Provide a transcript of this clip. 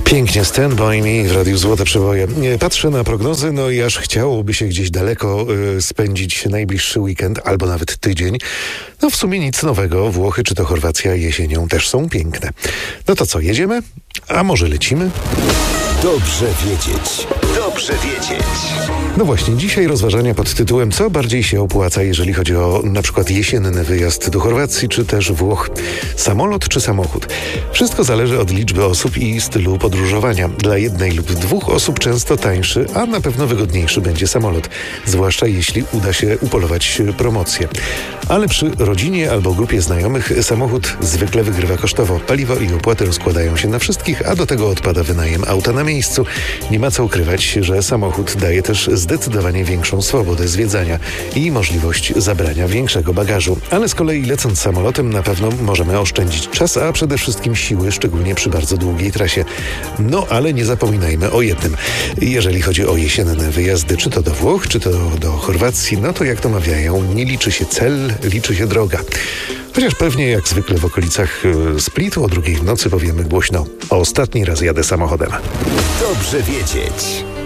Pięknie, Stand By Me w Radiu Złote Przeboje. Patrzę na prognozy, no i aż chciałoby się gdzieś daleko spędzić najbliższy weekend, albo nawet tydzień. No w sumie nic nowego. Włochy czy to Chorwacja jesienią też są piękne. No to co, jedziemy? A może lecimy? Dobrze wiedzieć. Dobrze wiedzieć. No właśnie, dzisiaj rozważania pod tytułem co bardziej się opłaca, jeżeli chodzi o na przykład jesienny wyjazd do Chorwacji czy też Włoch. Samolot czy samochód? Wszystko zależy od liczby osób i stylu podróżowania. Dla jednej lub dwóch osób często tańszy, a na pewno wygodniejszy będzie samolot. Zwłaszcza jeśli uda się upolować promocję. Ale przy rodzinie albo grupie znajomych samochód zwykle wygrywa kosztowo. Paliwo i opłaty rozkładają się na wszystkich, a do tego odpada wynajem auta na miejscu. Nie ma co ukrywać, że samochód daje też zdecydowanie większą swobodę zwiedzania i możliwość zabrania większego bagażu. Ale z kolei lecąc samolotem na pewno możemy oszczędzić czas, a przede wszystkim siły, szczególnie przy bardzo długiej trasie. No ale nie zapominajmy o jednym. Jeżeli chodzi o jesienne wyjazdy, czy to do Włoch, czy to do Chorwacji, no to jak to mawiają, nie liczy się cel, liczy się droga. Chociaż pewnie jak zwykle w okolicach Splitu o 2:00 w nocy powiemy głośno: ostatni raz jadę samochodem. Dobrze wiedzieć.